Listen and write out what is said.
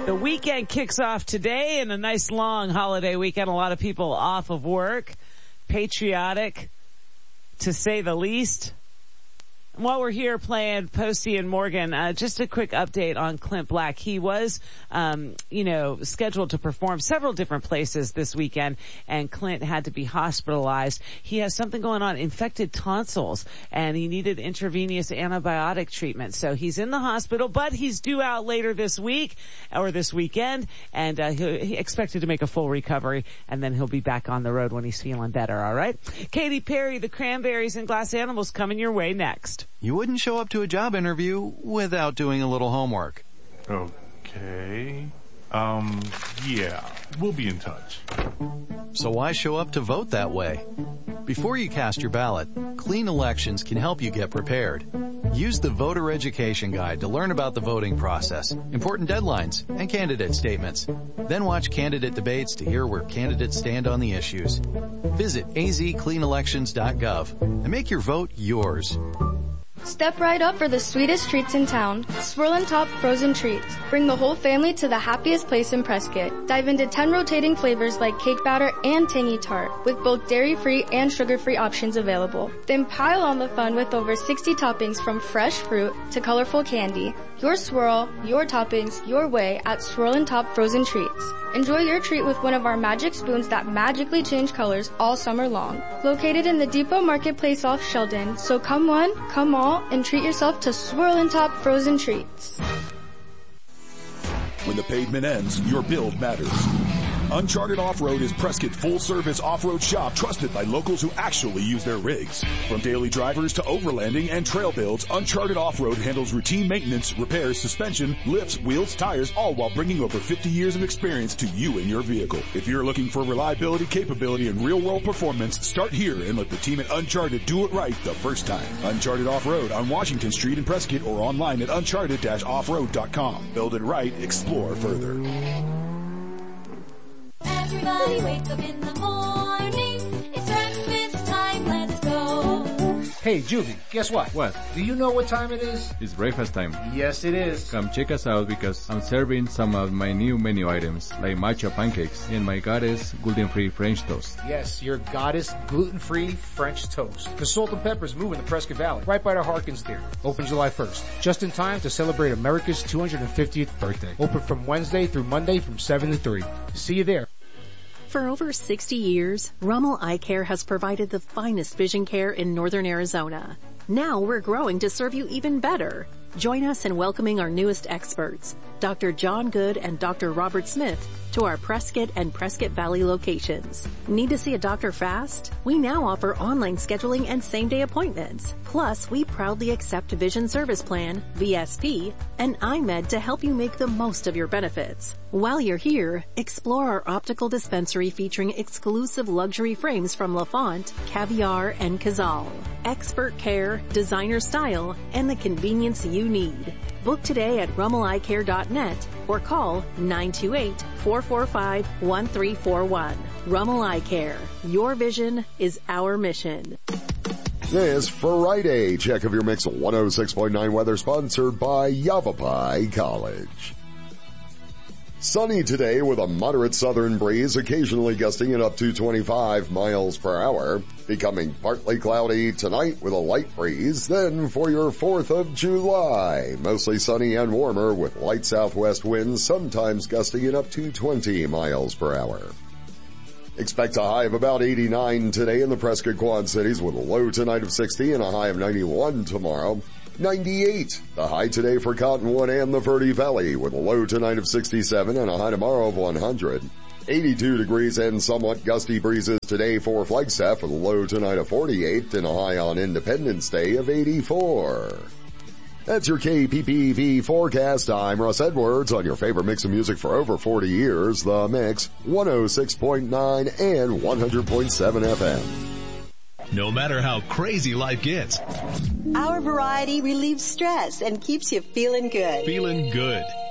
The weekend kicks off today and a nice long holiday weekend. A lot of people off of work. Patriotic, to say the least. While we're here playing Posty and Morgan, just a quick update on Clint Black. He was, scheduled to perform several different places this weekend, and Clint had to be hospitalized. He has something going on, infected tonsils, and he needed intravenous antibiotic treatment. So he's in the hospital, but he's due out later this week, or this weekend, and he expected to make a full recovery, and then he'll be back on the road when he's feeling better, all right? Katy Perry, the Cranberries, and Glass Animals coming your way next. You wouldn't show up to a job interview without doing a little homework. Okay. Yeah, we'll be in touch. So why show up to vote that way? Before you cast your ballot, Clean Elections can help you get prepared. Use the Voter Education Guide to learn about the voting process, important deadlines, and candidate statements. Then watch candidate debates to hear where candidates stand on the issues. Visit azcleanelections.gov and make your vote yours. Step right up for the sweetest treats in town. Swirlin' Top Frozen Treats. Bring the whole family to the happiest place in Prescott. Dive into 10 rotating flavors like cake batter and tangy tart, with both dairy-free and sugar-free options available. Then pile on the fun with over 60 toppings from fresh fruit to colorful candy. Your swirl, your toppings, your way at Swirlin' Top Frozen Treats. Enjoy your treat with one of our magic spoons that magically change colors all summer long. Located in the Depot Marketplace off Sheldon, so come one, come all, and treat yourself to Swirlin' Top Frozen Treats. When the pavement ends, your build matters. Uncharted Off-Road is Prescott's full-service off-road shop trusted by locals who actually use their rigs. From daily drivers to overlanding and trail builds, Uncharted Off-Road handles routine maintenance, repairs, suspension, lifts, wheels, tires, all while bringing over 50 years of experience to you and your vehicle. If you're looking for reliability, capability, and real-world performance, start here and let the team at Uncharted do it right the first time. Uncharted Off-Road on Washington Street in Prescott or online at uncharted-offroad.com. Build it right, explore further. Everybody wakes up in the morning. It's breakfast time, let's go. Hey, Juvie, guess what? What? Do you know what time it is? It's breakfast time. Yes, it is. Come check us out because I'm serving some of my new menu items, like matcha pancakes and my goddess gluten-free French toast. Yes, your goddess gluten-free French toast. The Salt and Pepper's move in the Prescott Valley, right by the Harkins Theater. Open July 1st, just in time to celebrate America's 250th birthday. Open from Wednesday through Monday from 7 to 3. See you there. For over 60 years, Rummel Eye Care has provided the finest vision care in northern Arizona. Now we're growing to serve you even better. Join us in welcoming our newest experts, Dr. John Good and Dr. Robert Smith, to our Prescott and Prescott Valley locations. Need to see a doctor fast? We now offer online scheduling and same-day appointments. Plus, we proudly accept Vision Service Plan, VSP, and iMed to help you make the most of your benefits. While you're here, explore our optical dispensary featuring exclusive luxury frames from LaFont, Caviar, and Cazal. Expert care, designer style, and the convenience you need. Book today at rummeleyecare.net or call 928-445-1341. Rummel Eye Care. Your vision is our mission. This Friday check of your mix 106.9 weather sponsored by Yavapai College. Sunny today with a moderate southern breeze, occasionally gusting at up to 25 miles per hour. Becoming partly cloudy tonight with a light breeze. Then for your 4th of July, mostly sunny and warmer with light southwest winds, sometimes gusting at up to 20 miles per hour. Expect a high of about 89 today in the Prescott Quad Cities with a low tonight of 60 and a high of 91 tomorrow. 98, the high today for Cottonwood and the Verde Valley with a low tonight of 67 and a high tomorrow of 100. 82 degrees and somewhat gusty breezes today for Flagstaff with a low tonight of 48 and a high on Independence Day of 84. That's your KPPV forecast. I'm Russ Edwards on your favorite mix of music for over 40 years, The Mix, 106.9 and 100.7 FM. No matter how crazy life gets, our variety relieves stress and keeps you feeling good. Feeling good.